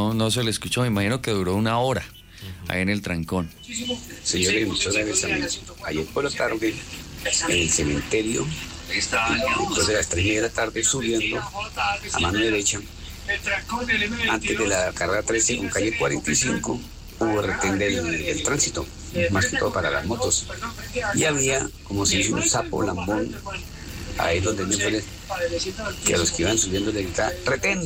No se le escuchó, me imagino que duró 1 hora ahí en el trancón. Señores, muchas gracias, amigos. Ayer por la tarde, en el cementerio, después de las 3:30 de la tarde, subiendo a mano derecha, antes de la carrera 13 con calle 45, hubo retén del tránsito, más que todo para las motos. Y había, como si hizo un sapo lambón, ahí donde me fue que a los que iban subiendo le gritaba, retén.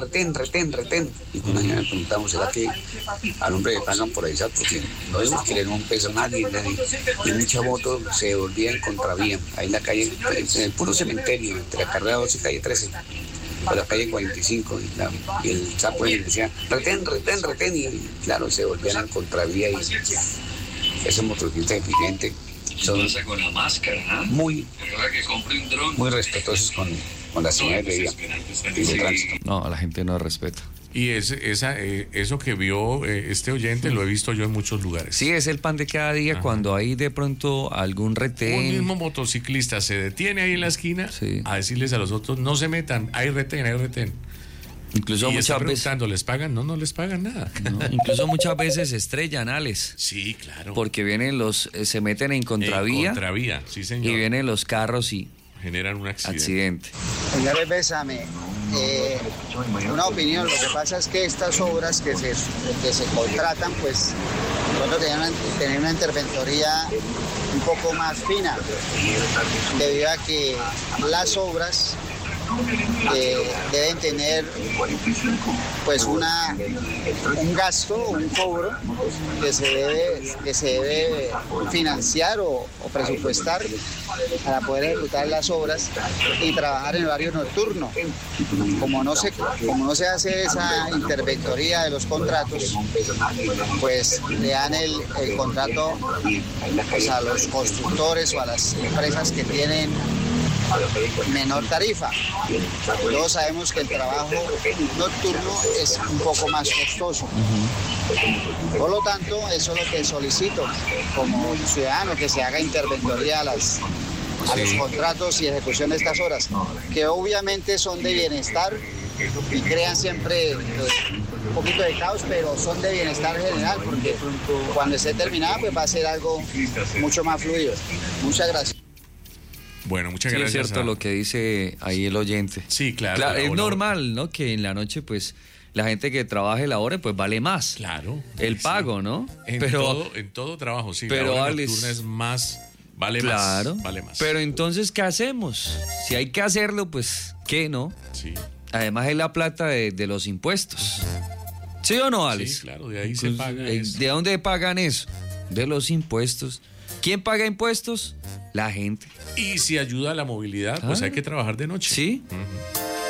Y con una señora le preguntamos, ¿será que al hombre le pagan por ahí? Porque no vemos que le den un peso a nadie. Y mucha moto se volvía en contravía, ahí en la calle, en el puro cementerio, entre la carrera 12 y calle 13. A la calle 45 y el sapo le decía retén y claro, se volvían en contravía y esos motoristas evidentes son muy respetuosos con las señales de vía y de tránsito. No, la gente no respeta. Y eso que vio este oyente lo he visto yo en muchos lugares. Sí, es el pan de cada día. Ajá. Cuando hay de pronto algún retén. Un mismo motociclista se detiene ahí en la esquina a decirles a los otros, no se metan, hay retén. Incluso y muchas veces ¿les pagan? No les pagan nada. No, incluso muchas veces se estrellan, Alex. Sí, claro. Porque vienen se meten en contravía. Sí, señor. Y vienen los carros y generan un accidente. Señores, bésame. Una opinión, lo que pasa es que estas obras que se contratan, pues nosotros tener una interventoría un poco más fina, debido a que las obras deben tener pues un gasto, un cobro que se debe financiar o presupuestar para poder ejecutar las obras y trabajar en horario nocturno. Como no se hace esa interventoría de los contratos, pues le dan el contrato pues, a los constructores o a las empresas que tienen menor tarifa. Todos sabemos que el trabajo nocturno es un poco más costoso. Por lo tanto, eso es lo que solicito como ciudadano, que se haga interventoría a los contratos y ejecución de estas horas, que obviamente son de bienestar y crean siempre un poquito de caos, pero son de bienestar general, porque cuando esté terminada pues va a ser algo mucho más fluido. Muchas gracias. Bueno, muchas gracias. Es cierto lo que dice ahí el oyente. Sí, claro. Es normal, ¿no? Que en la noche, pues, la gente que trabaje la hora, pues, vale más. Claro. El pago, ¿no? En todo trabajo, sí. Pero la hora nocturna es más, vale más. Vale más. Pero entonces, ¿qué hacemos? Si hay que hacerlo, pues, ¿qué, no? Sí. Además, es la plata de los impuestos. ¿Sí o no, Alex? Sí, claro, de ahí se paga eso. ¿De dónde pagan eso? De los impuestos. ¿Quién paga impuestos? La gente. Y si ayuda a la movilidad, pues hay que trabajar de noche. Sí.